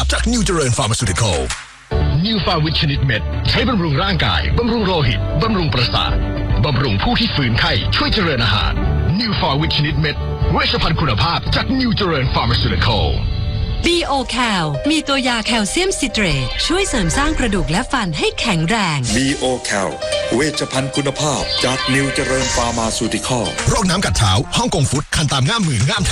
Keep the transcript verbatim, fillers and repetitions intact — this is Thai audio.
จากนิวเจริญฟาร์มาซูติคอลนิวฟาวิตชนิดเม็ดใช้บำรุงร่างกายบำรุงโลหิตบำรุงประสาทบำรุงผู้ที่ฝืนไข้ช่วยเจริญอาหารนิวฟาวิตชนิดเม็ดเวชภัณฑ์คุณภาพจากนิวเจริญฟาร์มาซูติคอลบี โอ แคล มีตัวยาแคลเซียมซิเตรตช่วยเสริมสร้างกระดูกและฟันให้แข็งแรงบี โอ แคล เวชภัณฑ์คุณภาพจากนิวเจริญฟาร์มาซูติคอลโรคน้ำกัดเท้าฮ่องกงฟุตคันตามง่ามมือง่าม